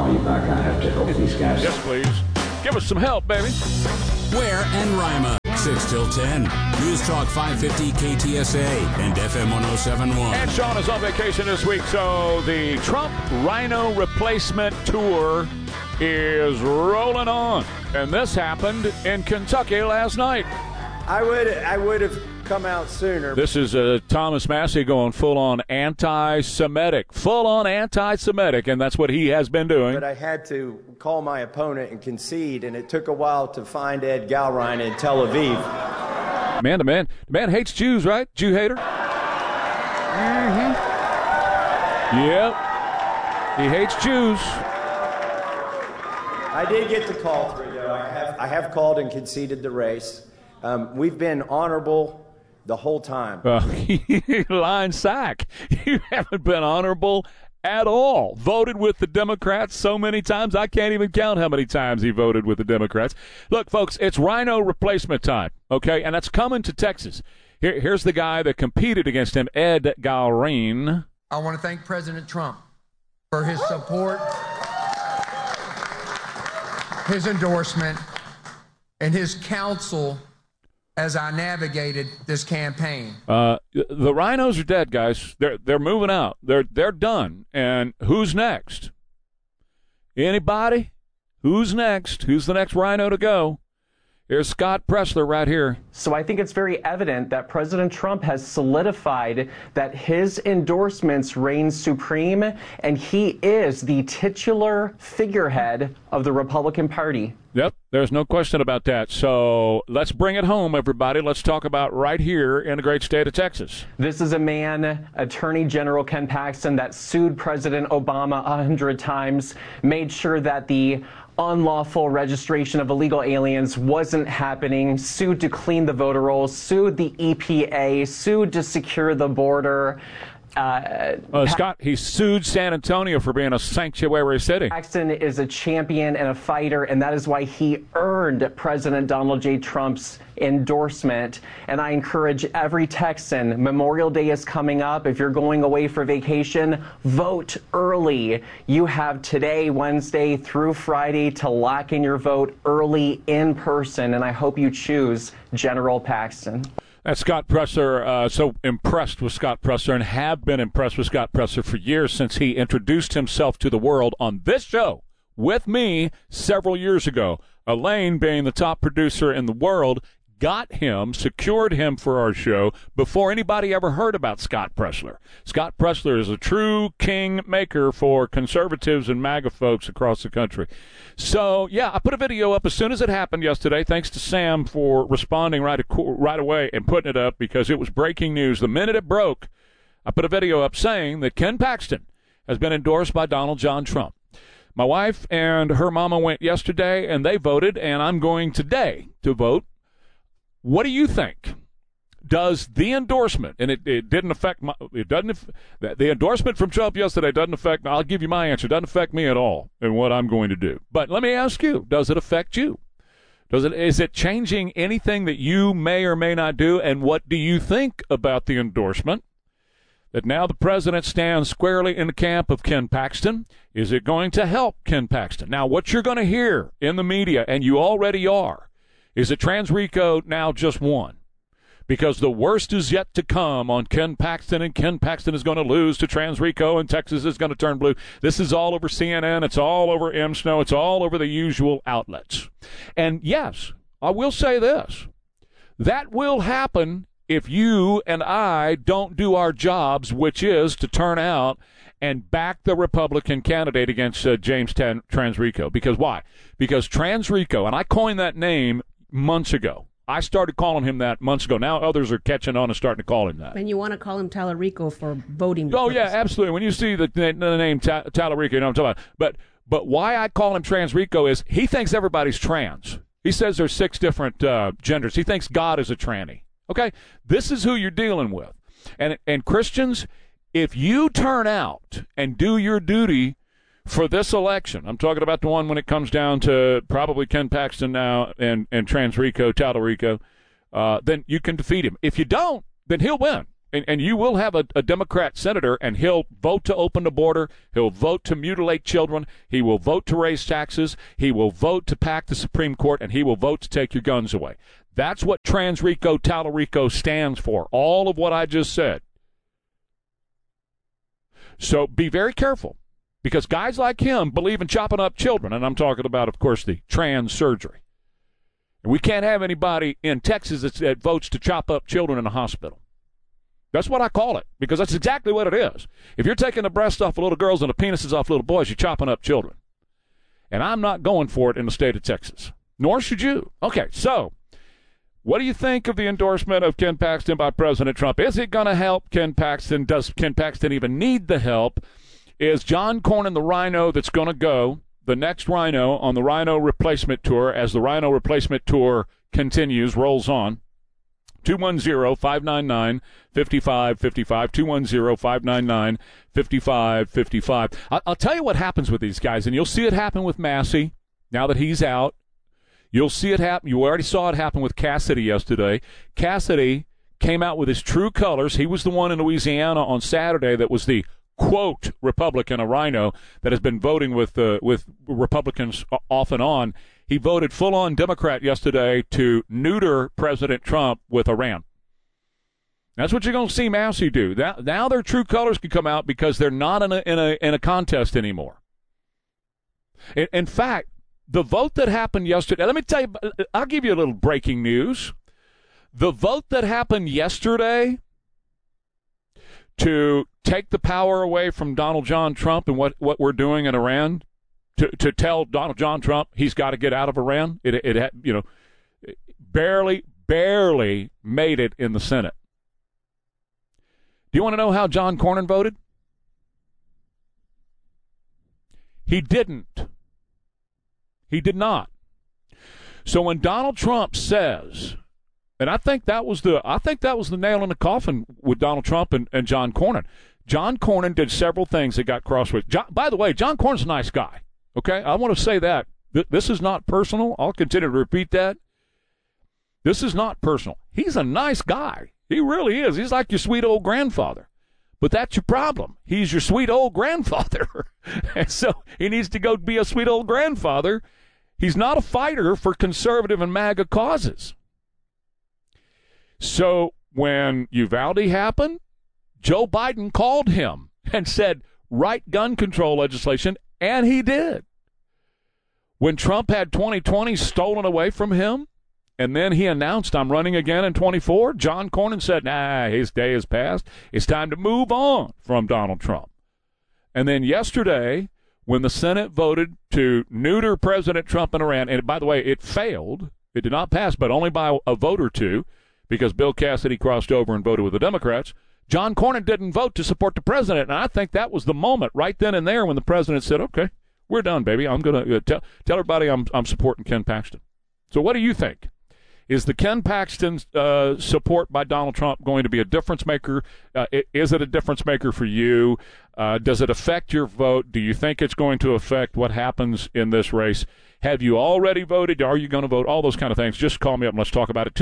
call you back. I have to help these guys. Yes, please. Give us some help, baby. Ware and Rima, 6 till 10. News Talk 550 KTSA and FM 1071. And Sean is on vacation this week, so the Trump Rhino Replacement Tour is rolling on. And this happened in Kentucky last night. I would have come out sooner. This is Thomas Massie going full-on anti-Semitic. Full-on anti-Semitic, and that's what he has been doing. But I had to call my opponent and concede, and it took a while to find Ed Galrein in Tel Aviv. Man, the man hates Jews, right? Jew hater? Mm-hmm. Yep. He hates Jews. I did get the call through, though. I have called and conceded the race. We've been honorable the whole time. Line sack. You haven't been honorable at all. Voted with the Democrats so many times, I can't even count how many times he voted with the Democrats. Look, folks, it's Rhino replacement time, okay? And that's coming to Texas. Here's the guy that competed against him, Ed Galrein. I want to thank President Trump for his support, his endorsement, and his counsel as I navigated this campaign. The rhinos are dead, guys. They're moving out. They're done. And who's next? Anybody? Who's next? Who's the next rhino to go? Here's Scott Presler right here. So I think it's very evident that President Trump has solidified that his endorsements reign supreme, and he is the titular figurehead of the Republican Party. Yep, there's no question about that. So let's bring it home, everybody. Let's talk about right here in the great state of Texas. This is a man, Attorney General Ken Paxton, that sued President Obama 100 times, made sure that the unlawful registration of illegal aliens wasn't happening, sued to clean the voter rolls, sued the EPA, sued to secure the border. Scott, he sued San Antonio for being a sanctuary city. Paxton is a champion and a fighter, and that is why he earned President Donald J. Trump's endorsement. And I encourage every Texan, Memorial Day is coming up. If you're going away for vacation, vote early. You have today, Wednesday through Friday, to lock in your vote early in person, and I hope you choose General Paxton. That's Scott Presler. So impressed with Scott Presler and have been impressed with Scott Presler for years since he introduced himself to the world on this show with me several years ago. Elaine, being the top producer in the world, got him, secured him for our show before anybody ever heard about Scott Presler. Scott Presler is a true king maker for conservatives and MAGA folks across the country. So, yeah, I put a video up as soon as it happened yesterday. Thanks to Sam for responding right away and putting it up because it was breaking news. The minute it broke, I put a video up saying that Ken Paxton has been endorsed by Donald John Trump. My wife and her mama went yesterday, and they voted, and I'm going today to vote. What do you think? Does the endorsement, and it didn't affect the endorsement from Trump yesterday doesn't affect, I'll give you my answer, doesn't affect me at all in what I'm going to do. But let me ask you, does it affect you? Is it changing anything that you may or may not do? And what do you think about the endorsement? That now the president stands squarely in the camp of Ken Paxton. Is it going to help Ken Paxton? Now, what you're going to hear in the media, and you already are, is that TransRico now just won because the worst is yet to come on Ken Paxton, and Ken Paxton is going to lose to TransRico, and Texas is going to turn blue. This is all over CNN. It's all over MSNO. It's all over the usual outlets. And, yes, I will say this. That will happen if you and I don't do our jobs, which is to turn out and back the Republican candidate against James TransRico. Because why? Because TransRico, and I coined that name months ago. I started calling him that months ago. Now others are catching on and starting to call him that. And you want to call him Tallarico for voting Oh, purposes. yeah, absolutely. When you see the name Tallarico, you know what I'm talking about. But why I call him TransRico is he thinks everybody's trans. He says there's 6 different genders. He thinks God is a tranny. Okay? This is who you're dealing with. And Christians, if you turn out and do your duty for this election, I'm talking about the one when it comes down to probably Ken Paxton now and TransRico, Tallarico, then you can defeat him. If you don't, then he'll win And you will have a Democrat senator, and he'll vote to open the border. He'll vote to mutilate children. He will vote to raise taxes. He will vote to pack the Supreme Court, and he will vote to take your guns away. That's what Trans-RICO, Talarico stands for, all of what I just said. So be very careful, because guys like him believe in chopping up children, and I'm talking about, of course, the trans surgery. And we can't have anybody in Texas that votes to chop up children in a hospital. That's what I call it, because that's exactly what it is. If you're taking the breasts off of little girls and the penises off little boys, you're chopping up children. And I'm not going for it in the state of Texas, nor should you. Okay, so what do you think of the endorsement of Ken Paxton by President Trump? Is it going to help Ken Paxton? Does Ken Paxton even need the help? Is John Cornyn the rhino that's going to go, the next rhino, on the Rhino Replacement Tour as the Rhino Replacement Tour continues, rolls on? 210-599-5555, 210-599-5555. I'll tell you what happens with these guys, and you'll see it happen with Massey now that he's out. You'll see it happen. You already saw it happen with Cassidy yesterday. Cassidy came out with his true colors. He was the one in Louisiana on Saturday that was the, quote, Republican, a rhino, that has been voting with Republicans off and on. He voted full-on Democrat yesterday to neuter President Trump with Iran. That's what you're going to see Massey do. Now their true colors can come out because they're not in a contest anymore. In fact, the vote that happened yesterday, let me tell you, I'll give you a little breaking news. The vote that happened yesterday to take the power away from Donald John Trump and what we're doing in Iran, to tell Donald John Trump he's got to get out of Iran, it barely made it in the Senate. Do you want to know how John Cornyn voted? He didn't. He did not. So when Donald Trump says, and I think that was the nail in the coffin with Donald Trump and John Cornyn. John Cornyn did several things that got crossed with. By the way, John Cornyn's a nice guy. Okay, I want to say that. This is not personal. I'll continue to repeat that. This is not personal. He's a nice guy. He really is. He's like your sweet old grandfather. But that's your problem. He's your sweet old grandfather. And so he needs to go be a sweet old grandfather. He's not a fighter for conservative and MAGA causes. So when Uvalde happened, Joe Biden called him and said, write gun control legislation, and he did. When Trump had 2020 stolen away from him, and then he announced, I'm running again in 24, John Cornyn said, nah, his day has passed. It's time to move on from Donald Trump. And then yesterday, when the Senate voted to neuter President Trump in Iran, and by the way, it failed. It did not pass, but only by a vote or two, because Bill Cassidy crossed over and voted with the Democrats. John Cornyn didn't vote to support the president, and I think that was the moment right then and there when the president said, okay, we're done, baby. I'm going to tell everybody I'm supporting Ken Paxton. So what do you think? Is the Ken Paxton support by Donald Trump going to be a difference maker? Is it a difference maker for you? Does it affect your vote? Do you think it's going to affect what happens in this race? Have you already voted? Are you going to vote? All those kind of things. Just call me up and let's talk about it.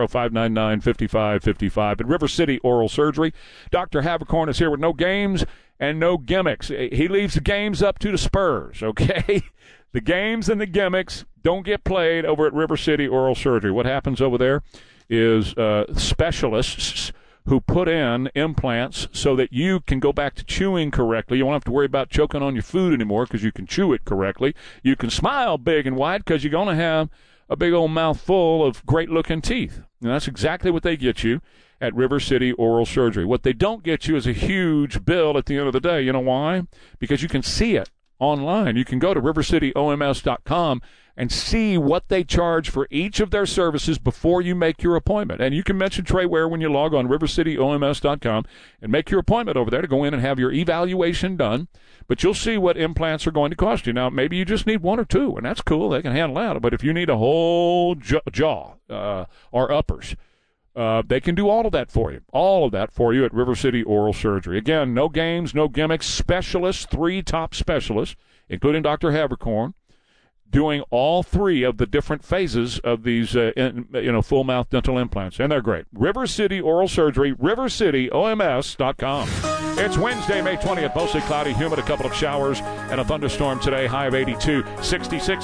210-599-5555. At River City Oral Surgery, Dr. Havercorn is here with no games and no gimmicks. He leaves the games up to the Spurs, okay? The games and the gimmicks don't get played over at River City Oral Surgery. What happens over there is specialists who put in implants so that you can go back to chewing correctly. You won't have to worry about choking on your food anymore because you can chew it correctly. You can smile big and wide because you're going to have a big old mouthful of great-looking teeth. And that's exactly what they get you at River City Oral Surgery. What they don't get you is a huge bill at the end of the day. You know why? Because you can see it online. You can go to rivercityoms.com and see what they charge for each of their services before you make your appointment. And you can mention Trey Ware when you log on rivercityoms.com and make your appointment over there to go in and have your evaluation done. But you'll see what implants are going to cost you. Now, maybe you just need one or two, and that's cool. They can handle that. But if you need a whole jaw or uppers, they can do all of that for you. All of that for you at River City Oral Surgery. Again, no games, no gimmicks. Specialists, 3 top specialists, including Dr. Havercorn. doing all three of the different phases of these, full mouth dental implants. And they're great. River City Oral Surgery, rivercityoms.com. It's Wednesday, May 20th. Mostly cloudy, humid, a couple of showers, and a thunderstorm today. High of 82, 66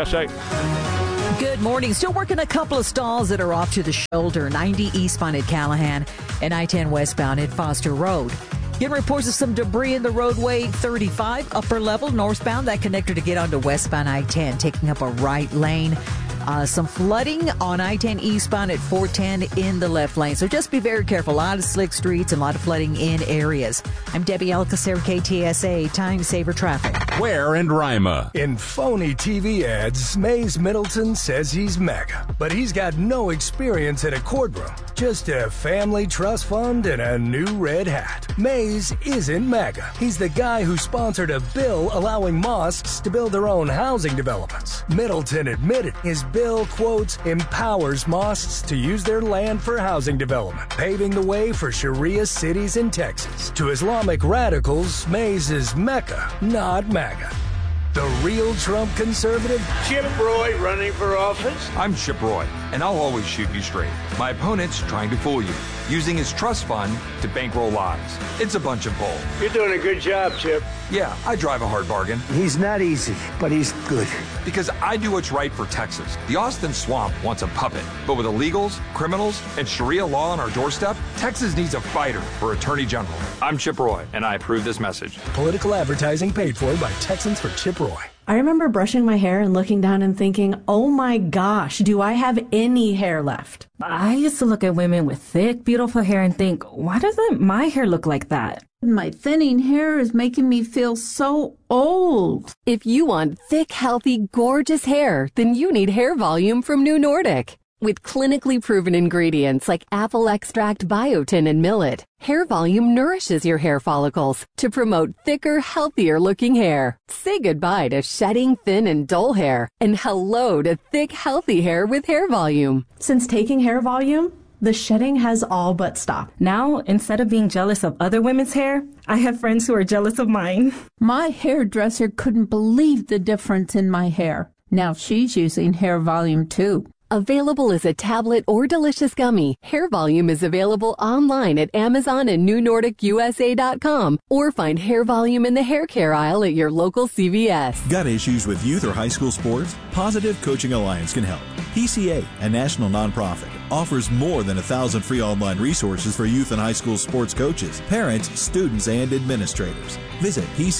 KTSA. Good morning. Still working a couple of stalls that are off to the shoulder. 90 eastbound at Callahan and I-10 westbound at Foster Road. Getting reports of some debris in the roadway. 35 upper level northbound. That connector to get onto westbound I-10, taking up a right lane. Some flooding on I-10 eastbound at 410 in the left lane. So just be very careful. A lot of slick streets and a lot of flooding in areas. I'm Debbie Alcacer, KTSA, Time Saver Traffic. Ware and Rima. In phony TV ads, Mays Middleton says he's mega, but he's got no experience in a courtroom. Just a family trust fund and a new red hat. Mays isn't mega. He's the guy who sponsored a bill allowing mosques to build their own housing developments. Middleton admitted his bill, quotes, empowers mosques to use their land for housing development, paving the way for Sharia cities in Texas. To Islamic radicals, Mays is Mecca, not MAGA. The real Trump conservative? Chip Roy running for office? I'm Chip Roy, and I'll always shoot you straight. My opponent's trying to fool you, using his trust fund to bankroll lies. It's a bunch of bull. You're doing a good job, Chip. Yeah, I drive a hard bargain. He's not easy, but he's good. Because I do what's right for Texas. The Austin Swamp wants a puppet, but with illegals, criminals, and Sharia law on our doorstep, Texas needs a fighter for Attorney General. I'm Chip Roy, and I approve this message. Political advertising paid for by Texans for Chip Roy. I remember brushing my hair and looking down and thinking, oh my gosh, do I have any hair left? I used to look at women with thick, beautiful hair and think, why doesn't my hair look like that? My thinning hair is making me feel so old. If you want thick, healthy, gorgeous hair, then you need Hair Volume from New Nordic. With clinically proven ingredients like apple extract, biotin, and millet, Hair Volume nourishes your hair follicles to promote thicker, healthier-looking hair. Say goodbye to shedding, thin, and dull hair, and hello to thick, healthy hair with Hair Volume. Since taking Hair Volume, the shedding has all but stopped. Now, instead of being jealous of other women's hair, I have friends who are jealous of mine. My hairdresser couldn't believe the difference in my hair. Now she's using Hair Volume too. Available as a tablet or delicious gummy, Hair Volume is available online at Amazon and NewNordicUSA.com, or find Hair Volume in the hair care aisle at your local CVS. Got issues with youth or high school sports? Positive Coaching Alliance can help. PCA, a national nonprofit, offers more than 1,000 free online resources for youth and high school sports coaches, parents, students, and administrators. Visit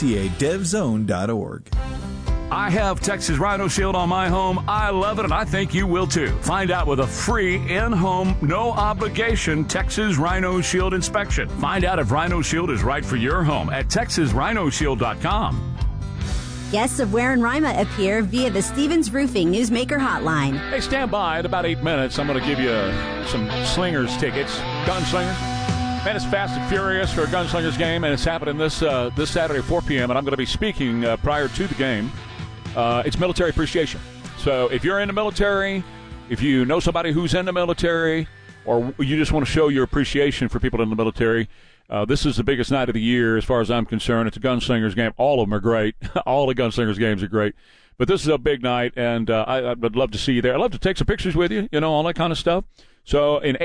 PCADevZone.org. I have Texas Rhino Shield on my home. I love it, and I think you will too. Find out with a free in-home, no-obligation Texas Rhino Shield inspection. Find out if Rhino Shield is right for your home at TexasRhinoShield.com. Guests of Ware and Rima appear via the Stevens Roofing Newsmaker Hotline. Hey, stand by. In about 8 minutes, I'm going to give you some Slingers tickets. Gunslingers. Man, it's fast and furious for a Gunslingers game, and it's happening this Saturday at 4 p.m., and I'm going to be speaking prior to the game. It's military appreciation. So if you're in the military, if you know somebody who's in the military, or you just want to show your appreciation for people in the military, this is the biggest night of the year as far as I'm concerned. It's a Gunslingers game. All of them are great. All the Gunslingers games are great. But this is a big night, and I would love to see you there. I'd love to take some pictures with you, all that kind of stuff. So in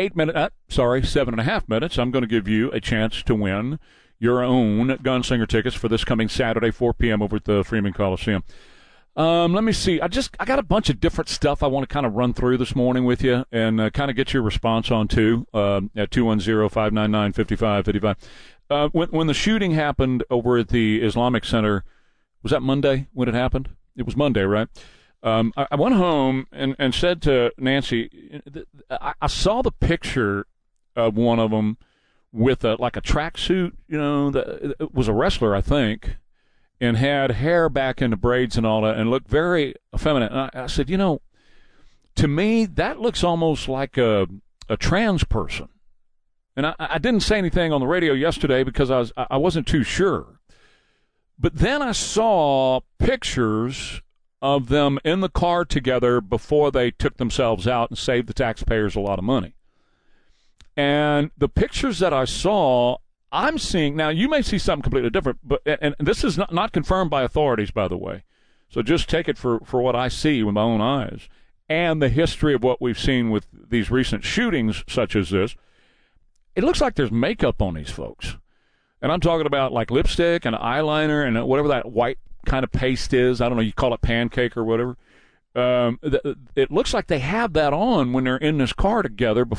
7.5 minutes, I'm going to give you a chance to win your own Gunslinger tickets for this coming Saturday, 4 p.m. over at the Freeman Coliseum. Let me see. I got a bunch of different stuff I want to kind of run through this morning with you and kind of get your response on too at 210-599-5555. When the shooting happened over at the Islamic Center, was that Monday when it happened? It was Monday, right? I went home and said to Nancy, I saw the picture of one of them with a tracksuit, it was a wrestler, I think, and had hair back into braids and all that, and looked very effeminate. And I said, to me, that looks almost like a trans person. And I didn't say anything on the radio yesterday because I wasn't too sure. But then I saw pictures of them in the car together before they took themselves out and saved the taxpayers a lot of money. And the pictures that I saw, I'm seeing, now you may see something completely different, but and this is not confirmed by authorities, by the way. So just take it for what I see with my own eyes. And the history of what we've seen with these recent shootings such as this, it looks like there's makeup on these folks. And I'm talking about like lipstick and eyeliner and whatever that white kind of paste is. I don't know, you call it pancake or whatever. It looks like they have that on when they're in this car together before